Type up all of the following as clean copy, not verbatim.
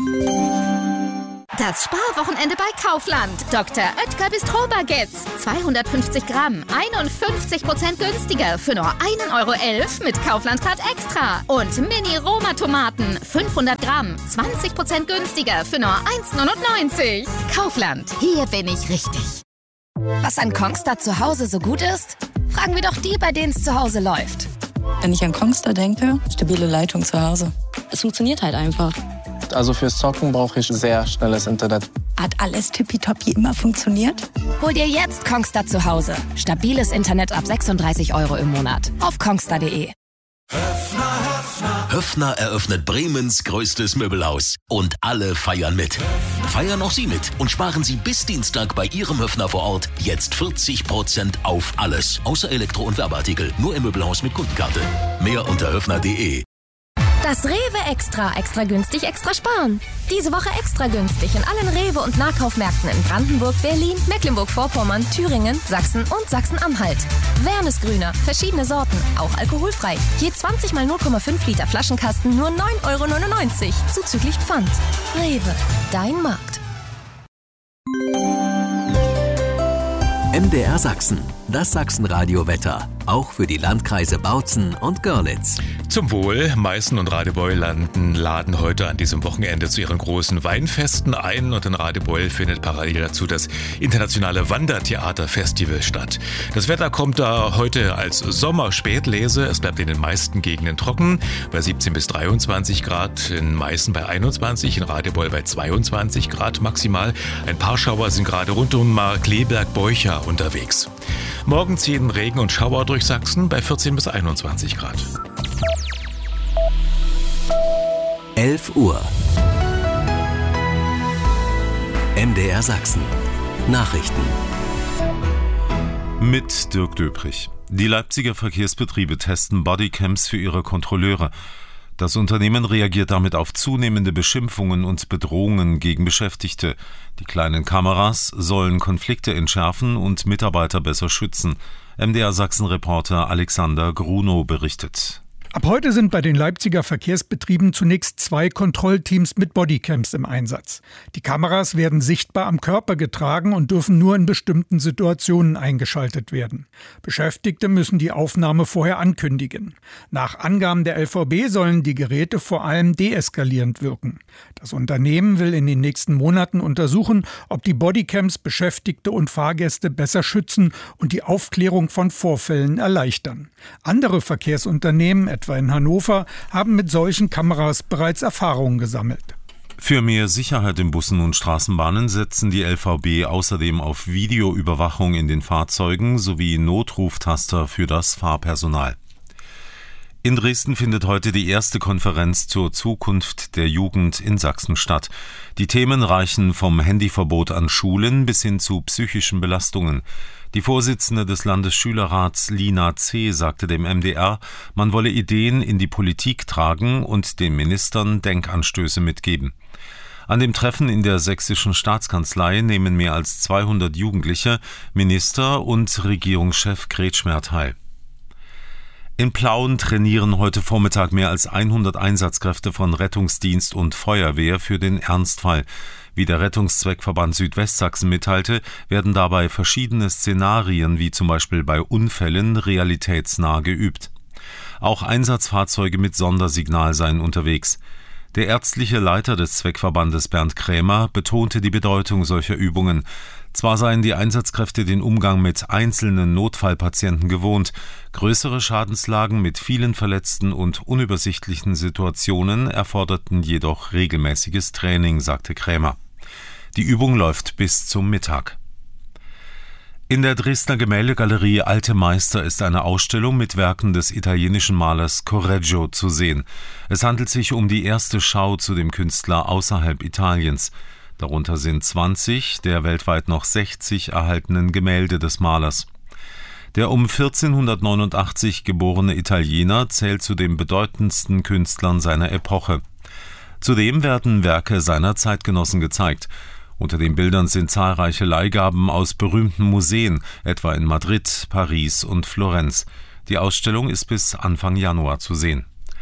Das Sparwochenende bei Kaufland. Dr. Oetker Bistro-Baguettes. 250 Gramm, 51% günstiger für nur 1,11 € mit Kaufland Card Extra. Und Mini-Roma-Tomaten, 500 Gramm, 20% günstiger für nur 1,99 €. Kaufland, hier bin ich richtig. Was an Kongstar zu Hause so gut ist? Fragen wir doch die, bei denen es zu Hause läuft. Wenn ich an Kongstar denke, stabile Leitung zu Hause. Es funktioniert halt einfach. Also fürs Zocken brauche ich sehr schnelles Internet. Hat alles tippitoppi immer funktioniert? Hol dir jetzt Kongstar zu Hause. Stabiles Internet ab 36 € im Monat. Auf kongstar.de. Höffner eröffnet Bremens größtes Möbelhaus. Und alle feiern mit. Feiern auch Sie mit und sparen Sie bis Dienstag bei Ihrem Höffner vor Ort jetzt 40% auf alles. Außer Elektro- und Werbeartikel. Nur im Möbelhaus mit Kundenkarte. Mehr unter höffner.de. Das Rewe Extra. Extra günstig, extra sparen. Diese Woche extra günstig in allen Rewe- und Nahkaufmärkten in Brandenburg, Berlin, Mecklenburg-Vorpommern, Thüringen, Sachsen und Sachsen-Anhalt. Wernesgrüner, verschiedene Sorten, auch alkoholfrei. Je 20 mal 0,5 Liter Flaschenkasten nur 9,99 € zuzüglich Pfand. Rewe, dein Markt. MDR Sachsen, das Sachsenradio-Wetter. Auch für die Landkreise Bautzen und Görlitz. Zum Wohl. Meißen und Radebeul laden heute an diesem Wochenende zu ihren großen Weinfesten ein. Und in Radebeul findet parallel dazu das internationale Wandertheaterfestival statt. Das Wetter kommt da heute als Sommerspätlese. Es bleibt in den meisten Gegenden trocken. Bei 17 bis 23 Grad. In Meißen bei 21, in Radebeul bei 22 Grad maximal. Ein paar Schauer sind gerade rund um Markleberg-Beucher unterwegs. Morgen ziehen Regen und Schauer durch Sachsen bei 14 bis 21 Grad. 11 Uhr. MDR Sachsen. Nachrichten. Mit Dirk Döprich. Die Leipziger Verkehrsbetriebe testen Bodycams für ihre Kontrolleure. Das Unternehmen reagiert damit auf zunehmende Beschimpfungen und Bedrohungen gegen Beschäftigte. Die kleinen Kameras sollen Konflikte entschärfen und Mitarbeiter besser schützen. MDR Sachsen-Reporter Alexander Grunow berichtet. Ab heute sind bei den Leipziger Verkehrsbetrieben zunächst 2 Kontrollteams mit Bodycams im Einsatz. Die Kameras werden sichtbar am Körper getragen und dürfen nur in bestimmten Situationen eingeschaltet werden. Beschäftigte müssen die Aufnahme vorher ankündigen. Nach Angaben der LVB sollen die Geräte vor allem deeskalierend wirken. Das Unternehmen will in den nächsten Monaten untersuchen, ob die Bodycams Beschäftigte und Fahrgäste besser schützen und die Aufklärung von Vorfällen erleichtern. Andere Verkehrsunternehmen, etwa in Hannover, haben mit solchen Kameras bereits Erfahrungen gesammelt. Für mehr Sicherheit in Bussen und Straßenbahnen setzen die LVB außerdem auf Videoüberwachung in den Fahrzeugen sowie Notruftaster für das Fahrpersonal. In Dresden findet heute die erste Konferenz zur Zukunft der Jugend in Sachsen statt. Die Themen reichen vom Handyverbot an Schulen bis hin zu psychischen Belastungen. Die Vorsitzende des Landesschülerrats Lina C. sagte dem MDR, man wolle Ideen in die Politik tragen und den Ministern Denkanstöße mitgeben. An dem Treffen in der sächsischen Staatskanzlei nehmen mehr als 200 Jugendliche, Minister und Regierungschef Kretschmer teil. In Plauen trainieren heute Vormittag mehr als 100 Einsatzkräfte von Rettungsdienst und Feuerwehr für den Ernstfall. Wie der Rettungszweckverband Südwestsachsen mitteilte, werden dabei verschiedene Szenarien, wie zum Beispiel bei Unfällen, realitätsnah geübt. Auch Einsatzfahrzeuge mit Sondersignal seien unterwegs. Der ärztliche Leiter des Zweckverbandes Bernd Krämer betonte die Bedeutung solcher Übungen. Zwar seien die Einsatzkräfte den Umgang mit einzelnen Notfallpatienten gewohnt, größere Schadenslagen mit vielen Verletzten und unübersichtlichen Situationen erforderten jedoch regelmäßiges Training, sagte Krämer. Die Übung läuft bis zum Mittag. In der Dresdner Gemäldegalerie Alte Meister ist eine Ausstellung mit Werken des italienischen Malers Correggio zu sehen. Es handelt sich um die erste Schau zu dem Künstler außerhalb Italiens. Darunter sind 20 der weltweit noch 60 erhaltenen Gemälde des Malers. Der um 1489 geborene Italiener zählt zu den bedeutendsten Künstlern seiner Epoche. Zudem werden Werke seiner Zeitgenossen gezeigt. Unter den Bildern sind zahlreiche Leihgaben aus berühmten Museen, etwa in Madrid, Paris und Florenz. Die Ausstellung ist bis Anfang Januar zu sehen.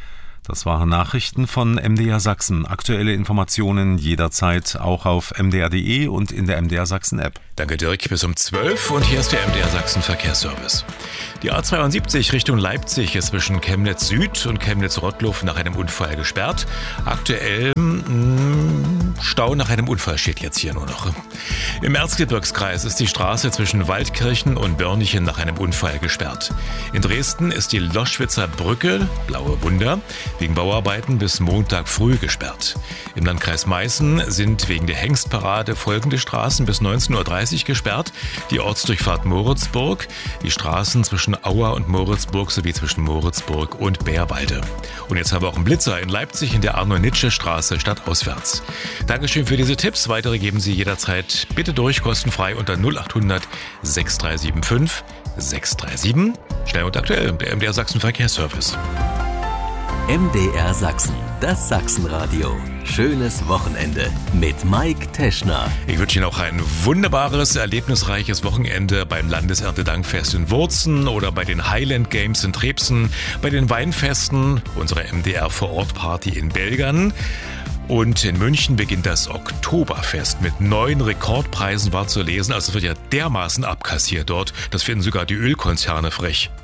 Das waren Nachrichten von MDR Sachsen. Aktuelle Informationen jederzeit auch auf mdr.de und in der MDR Sachsen App. Danke Dirk, bis um 12 und hier ist der MDR Sachsen Verkehrsservice. Die A72 Richtung Leipzig ist zwischen Chemnitz Süd und Chemnitz-Rottluff nach einem Unfall gesperrt. Aktuell Stau nach einem Unfall steht jetzt hier nur noch. Im Erzgebirgskreis ist die Straße zwischen Waldkirchen und Börnichen nach einem Unfall gesperrt. In Dresden ist die Loschwitzer Brücke, Blaue Wunder, wegen Bauarbeiten bis Montag früh gesperrt. Im Landkreis Meißen sind wegen der Hengstparade folgende Straßen bis 19.30 Uhr gesperrt. Die Ortsdurchfahrt Moritzburg, die Straßen zwischen Auer und Moritzburg sowie zwischen Moritzburg und Bärwalde. Und jetzt haben wir auch einen Blitzer in Leipzig in der Arno-Nitsche-Straße stadtauswärts. Dankeschön für diese Tipps. Weitere geben Sie jederzeit bitte durch, kostenfrei unter 0800 6375 637. Schnell und aktuell, der MDR Sachsen Verkehrsservice. MDR Sachsen, das Sachsenradio. Schönes Wochenende mit Mike Teschner. Ich wünsche Ihnen auch ein wunderbares, erlebnisreiches Wochenende beim Landeserntedankfest in Wurzen oder bei den Highland Games in Trebsen, bei den Weinfesten, unserer MDR Vor-Ort-Party in Belgern. Und in München beginnt das Oktoberfest mit 9 Rekordpreisen, war zu lesen. Also es wird ja dermaßen abkassiert dort, das finden sogar die Ölkonzerne frech.